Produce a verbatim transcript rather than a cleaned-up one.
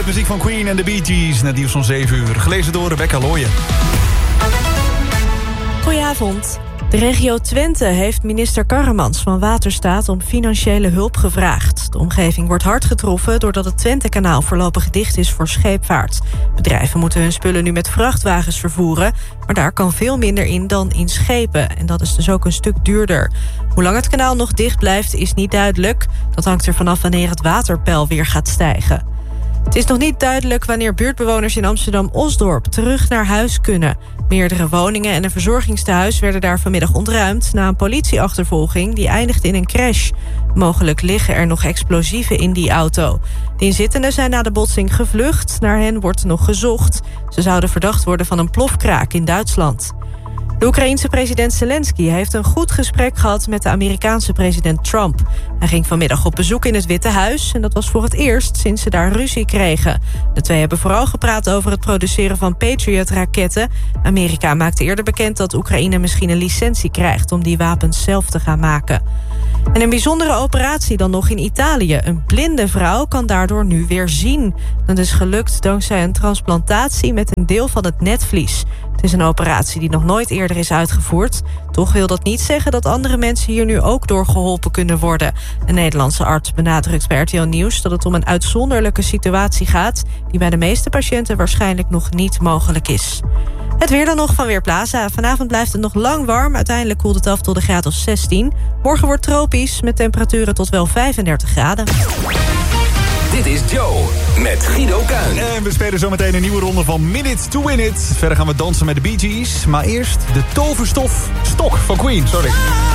met muziek van Queen en de Bee Gees. Net nieuws van zeven uur. Gelezen door Rebecca Looyen. Goedenavond. De regio Twente heeft minister Karremans van Waterstaat om financiële hulp gevraagd. De omgeving wordt hard getroffen doordat het Twentekanaal voorlopig dicht is voor scheepvaart. Bedrijven moeten hun spullen nu met vrachtwagens vervoeren, maar daar kan veel minder in dan in schepen. En dat is dus ook een stuk duurder. Hoe lang het kanaal nog dicht blijft is niet duidelijk. Dat hangt er vanaf wanneer het waterpeil weer gaat stijgen. Het is nog niet duidelijk wanneer buurtbewoners in Amsterdam-Osdorp terug naar huis kunnen. Meerdere woningen en een verzorgingstehuis werden daar vanmiddag ontruimd na een politieachtervolging die eindigde in een crash. Mogelijk liggen er nog explosieven in die auto. De inzittenden zijn na de botsing gevlucht. Naar hen wordt nog gezocht. Ze zouden verdacht worden van een plofkraak in Duitsland. De Oekraïense president Zelensky heeft een goed gesprek gehad met de Amerikaanse president Trump. Hij ging vanmiddag op bezoek in het Witte Huis en dat was voor het eerst sinds ze daar ruzie kregen. De twee hebben vooral gepraat over het produceren van Patriot-raketten. Amerika maakte eerder bekend dat Oekraïne misschien een licentie krijgt om die wapens zelf te gaan maken. En een bijzondere operatie dan nog in Italië. Een blinde vrouw kan daardoor nu weer zien. Dat is gelukt dankzij een transplantatie met een deel van het netvlies. Het is een operatie die nog nooit eerder is uitgevoerd. Toch wil dat niet zeggen dat andere mensen hier nu ook door geholpen kunnen worden. Een Nederlandse arts benadrukt bij R T L Nieuws dat het om een uitzonderlijke situatie gaat die bij de meeste patiënten waarschijnlijk nog niet mogelijk is. Het weer dan nog van Weerplaza. Vanavond blijft het nog lang warm. Uiteindelijk koelt het af tot de graad of zestien. Morgen wordt tropisch met temperaturen tot wel vijfendertig graden. Dit is Joe met Guido Kuin. En we spelen zometeen een nieuwe ronde van Minute to Win It. Verder gaan we dansen met de Bee Gees. Maar eerst de toverstof stok van Queen. Sorry.